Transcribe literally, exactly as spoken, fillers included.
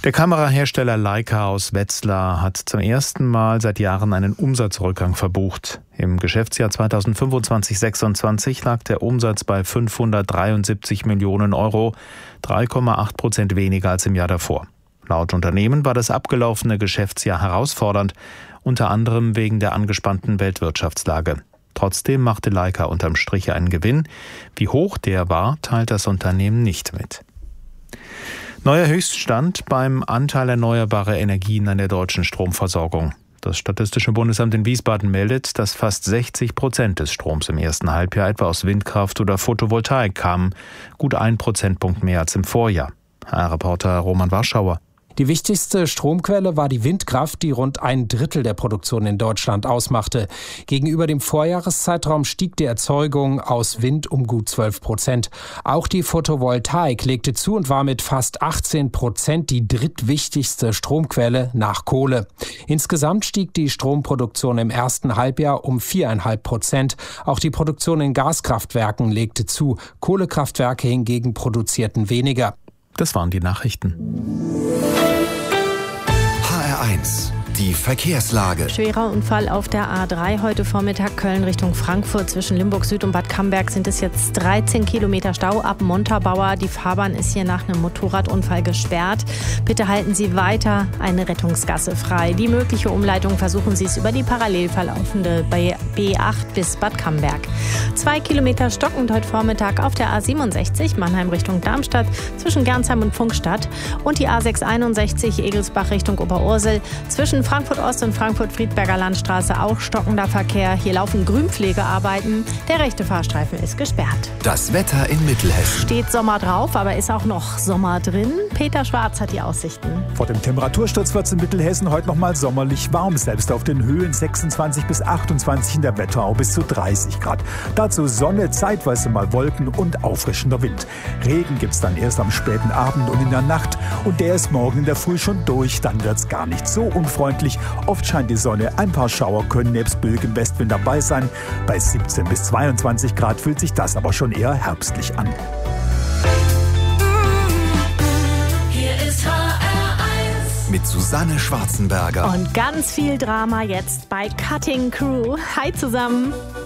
Der Kamerahersteller Leica aus Wetzlar hat zum ersten Mal seit Jahren einen Umsatzrückgang verbucht. Im Geschäftsjahr zweitausendfünfundzwanzig sechsundzwanzig lag der Umsatz bei fünfhundertdreiundsiebzig Millionen Euro, drei Komma acht Prozent weniger als im Jahr davor. Laut Unternehmen war das abgelaufene Geschäftsjahr herausfordernd, unter anderem wegen der angespannten Weltwirtschaftslage. Trotzdem machte Leica unterm Strich einen Gewinn. Wie hoch der war, teilt das Unternehmen nicht mit. Neuer Höchststand beim Anteil erneuerbarer Energien an der deutschen Stromversorgung. Das Statistische Bundesamt in Wiesbaden meldet, dass fast sechzig Prozent des Stroms im ersten Halbjahr etwa aus Windkraft oder Photovoltaik kamen, gut ein Prozentpunkt mehr als im Vorjahr. H R-Reporter Roman Warschauer. Die wichtigste Stromquelle war die Windkraft, die rund ein Drittel der Produktion in Deutschland ausmachte. Gegenüber dem Vorjahreszeitraum stieg die Erzeugung aus Wind um gut zwölf Prozent. Auch die Photovoltaik legte zu und war mit fast achtzehn Prozent die drittwichtigste Stromquelle nach Kohle. Insgesamt stieg die Stromproduktion im ersten Halbjahr um vier Komma fünf Prozent. Auch die Produktion in Gaskraftwerken legte zu. Kohlekraftwerke hingegen produzierten weniger. Das waren die Nachrichten. H R eins, die Verkehrslage. Schwerer Unfall auf der A drei heute Vormittag Köln Richtung Frankfurt. Zwischen Limburg Süd und Bad Camberg sind es jetzt dreizehn Kilometer Stau ab Montabaur. Die Fahrbahn ist hier nach einem Motorradunfall gesperrt. Bitte halten Sie weiter eine Rettungsgasse frei. Die mögliche Umleitung versuchen Sie es über die parallel verlaufende B acht bis Bad Camberg. Zwei Kilometer stockend heute Vormittag auf der A siebenundsechzig Mannheim Richtung Darmstadt zwischen Gernsheim und Pfungstadt und die A sechshunderteinundsechzig Egelsbach Richtung Oberursel zwischen Frankfurt Ost und Frankfurt-Friedberger Landstraße auch stockender Verkehr. Hier laufen Grünpflegearbeiten. Der rechte Fahrstreifen ist gesperrt. Das Wetter in Mittelhessen. Steht Sommer drauf, aber ist auch noch Sommer drin. Peter Schwarz hat die Aussichten. Vor dem Temperatursturz wird es in Mittelhessen heute noch mal sommerlich warm. Selbst auf den Höhen sechsundzwanzig bis achtundzwanzig, in der Wetterau bis zu dreißig Grad. Dazu Sonne, zeitweise mal Wolken und auffrischender Wind. Regen gibt es dann erst am späten Abend und in der Nacht. Und der ist morgen in der Früh schon durch. Dann wird es gar nicht so unfreundlich. Oft scheint die Sonne, ein paar Schauer können nebst böigem Westwind dabei sein. Bei siebzehn bis zweiundzwanzig Grad fühlt sich das aber schon eher herbstlich an. Hier ist H R eins mit Susanne Schwarzenberger. Und ganz viel Drama jetzt bei Cutting Crew. Hi zusammen.